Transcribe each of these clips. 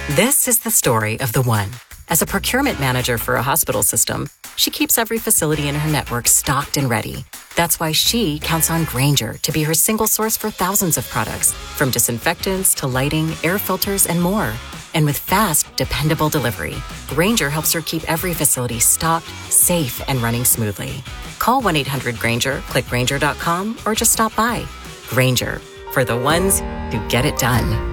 This is the story of the one. As a procurement manager for a hospital system, she keeps every facility in her network stocked and ready. That's why she counts on Grainger to be her single source for thousands of products, from disinfectants to lighting, air filters, and more. And with fast, dependable delivery, Grainger helps her keep every facility stocked, safe, and running smoothly. Call 1-800-GRAINGER, click Grainger.com, or just stop by. Grainger, for the ones who get it done.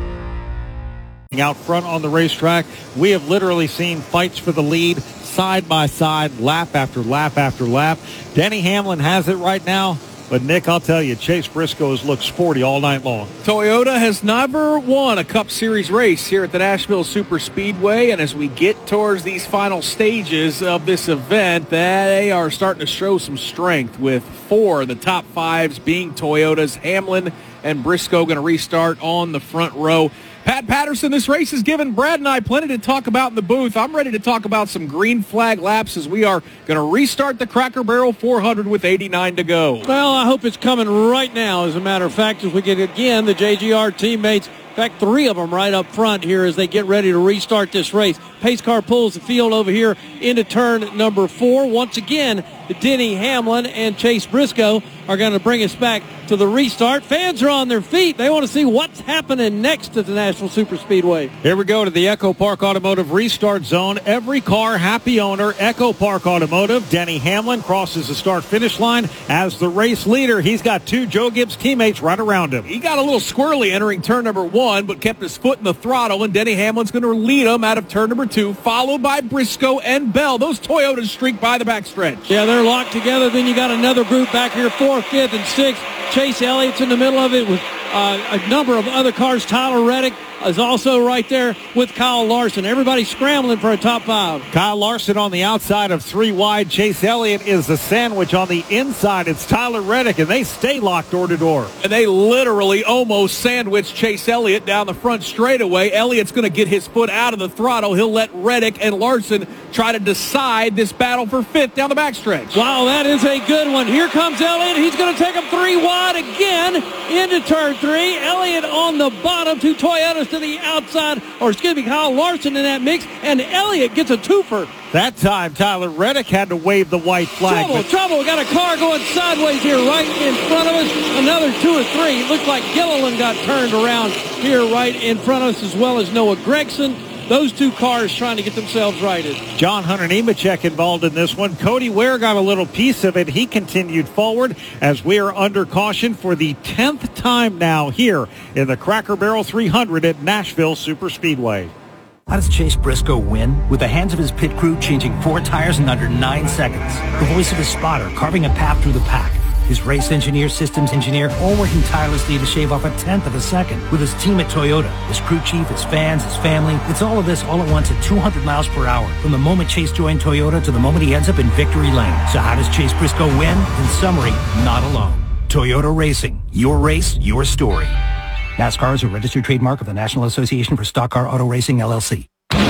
Out front on the racetrack, we have literally seen fights for the lead side by side, lap after lap after lap. Denny Hamlin has it right now, but Nick, I'll tell you, Chase Briscoe has looked sporty all night long. Toyota has never won a Cup Series race here at the Nashville Superspeedway, and as we get towards these final stages of this event, they are starting to show some strength, with 4 of the top 5s being Toyotas. Hamlin and Briscoe going to restart on the front row. Pat Patterson, this race has given Brad and I plenty to talk about in the booth. I'm ready to talk about some green flag laps as we are going to restart the Cracker Barrel 400 with 89 to go. Well, I hope it's coming right now, as a matter of fact, as we get, again, the JGR teammates. In fact, 3 of them right up front here as they get ready to restart this race. Pace car pulls the field over here into turn number 4. Once again, Denny Hamlin and Chase Briscoe are going to bring us back to the restart. Fans are on their feet. They want to see what's happening next at the Nashville Superspeedway. Here we go to the Echo Park Automotive restart zone. Every car, happy owner. Echo Park Automotive. Denny Hamlin crosses the start-finish line as the race leader. He's got 2 Joe Gibbs teammates right around him. He got a little squirrely entering turn number 1, but kept his foot in the throttle, and Denny Hamlin's going to lead him out of turn number 2, followed by Briscoe and Bell. Those Toyotas streak by the backstretch. Yeah, they're locked together. Then you got another group back here, 4th, 5th, and 6th. Chase Elliott's in the middle of it with a number of other cars. Tyler Reddick is also right there with Kyle Larson. Everybody scrambling for a top 5. Kyle Larson on the outside of 3 wide. Chase Elliott is the sandwich on the inside. It's Tyler Reddick, and they stay locked door to door. And they literally almost sandwiched Chase Elliott down the front straightaway. Elliott's going to get his foot out of the throttle. He'll let Reddick and Larson try to decide this battle for 5th down the backstretch. Wow, that is a good one. Here comes Elliott. He's going to take him 3 wide again into turn 3. Elliott on the bottom, 2 Toyotas to the outside, Kyle Larson in that mix, and Elliott gets a twofer. That time, Tyler Reddick had to wave the white flag. Trouble. We got a car going sideways here right in front of us. Another 2 or 3. It looks like Gilliland got turned around here right in front of us, as well as Noah Gregson. Those 2 cars trying to get themselves righted. John Hunter Nemechek involved in this one. Cody Ware got a little piece of it. He continued forward as we are under caution for the 10th time now here in the Cracker Barrel 300 at Nashville Superspeedway. How does Chase Briscoe win? With the hands of his pit crew changing 4 tires in under 9 seconds. The voice of his spotter carving a path through the pack. His race engineer, systems engineer, all working tirelessly to shave off a 1/10 of a second. With his team at Toyota, his crew chief, his fans, his family. It's all of this all at once at 200 miles per hour. From the moment Chase joined Toyota to the moment he ends up in victory lane. So how does Chase Briscoe win? In summary, not alone. Toyota Racing. Your race, your story. NASCAR is a registered trademark of the National Association for Stock Car Auto Racing, LLC.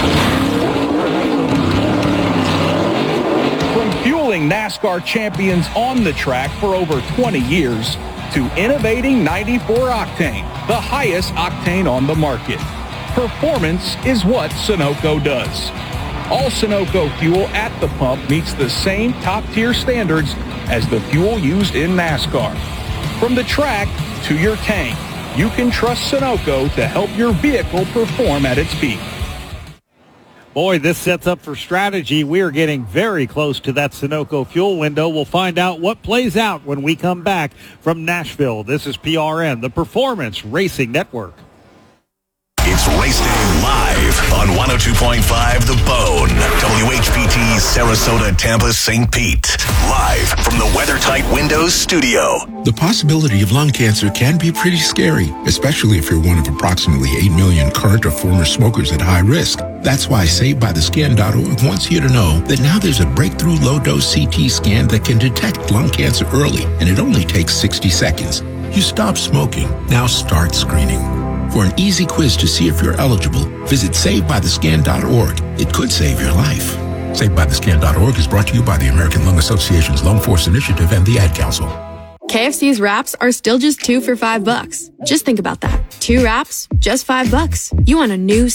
Fueling NASCAR champions on the track for over 20 years to innovating 94 octane, the highest octane on the market. Performance is what Sunoco does. All Sunoco fuel at the pump meets the same top-tier standards as the fuel used in NASCAR. From the track to your tank, you can trust Sunoco to help your vehicle perform at its peak. Boy, this sets up for strategy. We are getting very close to that Sunoco fuel window. We'll find out what plays out when we come back from Nashville. This is PRN, the Performance Racing Network. It's Race Day live on 102.5 The Bone. WHPT, Sarasota, Tampa, St. Pete. Live from the WeatherTight Windows studio. The possibility of lung cancer can be pretty scary, especially if you're one of approximately 8 million current or former smokers at high risk. That's why SaveByTheScan.org wants you to know that now there's a breakthrough low-dose CT scan that can detect lung cancer early, and it only takes 60 seconds. You stop smoking. Now start screening. For an easy quiz to see if you're eligible, visit SaveByTheScan.org. It could save your life. SaveByTheScan.org is brought to you by the American Lung Association's Lung Force Initiative and the Ad Council. KFC's wraps are still just $2 for $5. Just think about that. 2 wraps, just $5. You want a new